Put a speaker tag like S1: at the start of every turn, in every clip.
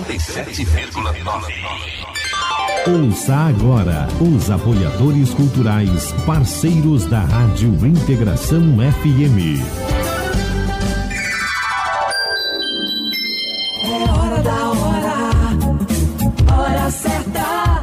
S1: 97,9.
S2: Ouça agora os apoiadores culturais, parceiros da Rádio Integração FM.
S3: É hora da hora certa.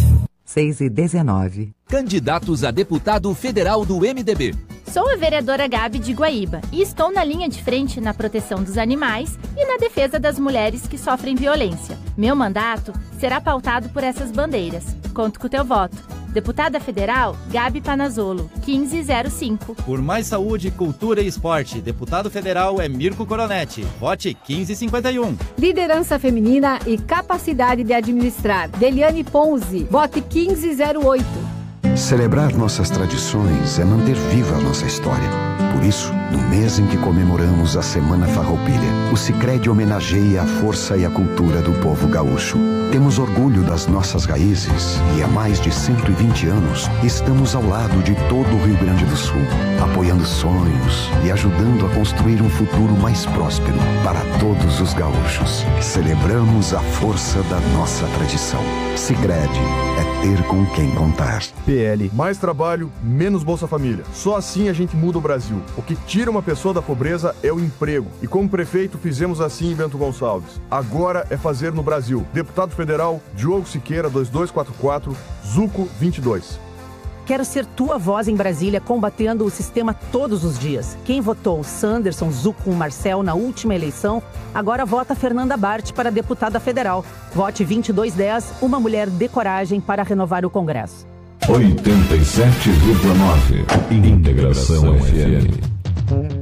S4: 6h19.
S5: Candidatos a deputado federal do MDB.
S6: Sou a vereadora Gabi de Guaíba e estou na linha de frente na proteção dos animais e na defesa das mulheres que sofrem violência. Meu mandato será pautado por essas bandeiras. Conto com o teu voto. Deputada Federal, Gabi Panazzolo, 1505.
S7: Por mais saúde, cultura e esporte, deputado federal é Mirko Coronetti. Vote 1551.
S8: Liderança feminina e capacidade de administrar, Deliane Ponzi. Vote 1508.
S9: Celebrar nossas tradições é manter viva a nossa história. Por isso, no mês em que comemoramos a Semana Farroupilha, o Sicredi homenageia a força e a cultura do povo gaúcho. Temos orgulho das nossas raízes e há mais de 120 anos estamos ao lado de todo o Rio Grande do Sul, apoiando sonhos e ajudando a construir um futuro mais próspero para todos os gaúchos. Celebramos a força da nossa tradição. Sicredi é ter com quem contar.
S10: PL, mais trabalho, menos Bolsa Família. Só assim a gente muda o Brasil. O que tira uma pessoa da pobreza é o emprego. E como prefeito fizemos assim em Bento Gonçalves. Agora é fazer no Brasil. Deputado Federal, Diogo Siqueira, 2244, Zuco 22.
S11: Quero ser tua voz em Brasília, combatendo o sistema todos os dias. Quem votou Sanderson, Zuco, Marcel na última eleição, agora vota Fernanda Bart para deputada federal. Vote 2210, uma mulher de coragem para renovar o Congresso.
S2: 87,9. Integração FM.